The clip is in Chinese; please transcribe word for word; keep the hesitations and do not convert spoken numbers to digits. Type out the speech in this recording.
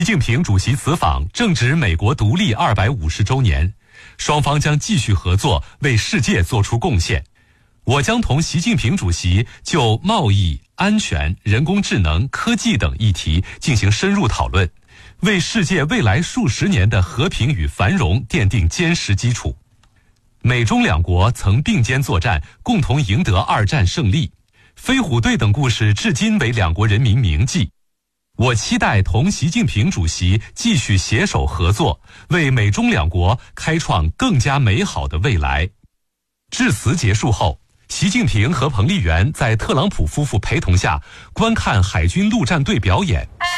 习近平主席此访正值美国独立二百五十周年，双方将继续合作，为世界做出贡献。我将同习近平主席就贸易、安全、人工智能、科技等议题进行深入讨论，为世界未来数十年的和平与繁荣奠定坚实基础。美中两国曾并肩作战，共同赢得二战胜利。飞虎队等故事至今为两国人民铭记。我期待同习近平主席继续携手合作，为美中两国开创更加美好的未来。致辞结束后，习近平和彭丽媛在特朗普夫妇陪同下观看海军陆战队表演。